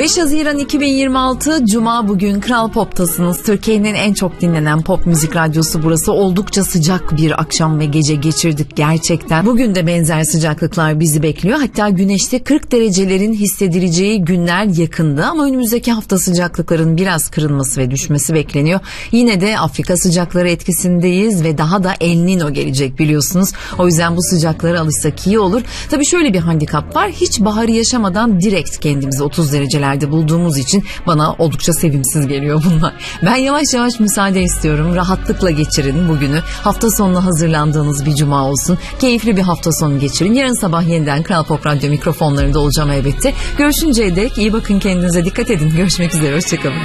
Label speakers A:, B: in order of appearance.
A: 5 Haziran 2026 Cuma, bugün Kral Pop'tasınız. Türkiye'nin en çok dinlenen pop müzik radyosu burası. Oldukça sıcak bir akşam ve gece geçirdik gerçekten. Bugün de benzer sıcaklıklar bizi bekliyor. Hatta güneşte 40 derecelerin hissedileceği günler yakında ama önümüzdeki hafta sıcaklıkların biraz kırılması ve düşmesi bekleniyor. Yine de Afrika sıcakları etkisindeyiz ve daha da El Niño gelecek biliyorsunuz. O yüzden bu sıcaklara alışsak iyi olur. Tabii şöyle bir handikap var. Hiç baharı yaşamadan direkt kendimizi 30 derecelerde bulduğumuz için bana oldukça sevimsiz geliyor bunlar. Ben yavaş yavaş müsaade istiyorum. Rahatlıkla geçirin bugünü. Hafta sonuna hazırlandığınız bir cuma olsun. Keyifli bir hafta sonu geçirin. Yarın sabah yeniden Kral Pop Radyo mikrofonlarında olacağım elbette. Görüşünceye dek iyi bakın kendinize, dikkat edin. Görüşmek üzere, hoşçakalın.